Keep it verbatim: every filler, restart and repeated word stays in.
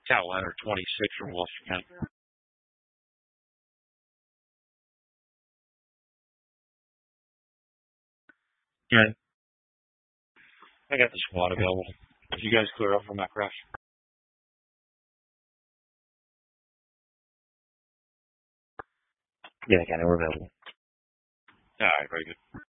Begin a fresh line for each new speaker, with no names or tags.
Catalina twenty-six from Western County. Yeah, I got the squad available. If you guys clear up from that crash. Yeah, County, we're available. All right, very good.